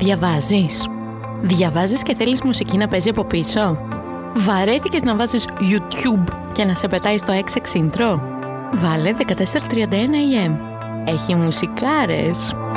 Διαβάζεις. Διαβάζεις και θέλεις μουσική να παίζει από πίσω. Βαρέθηκες να βάζεις YouTube και να σε πετάει στο Exex Intro. Βάλε 1431 AM. Έχει μουσικάρες.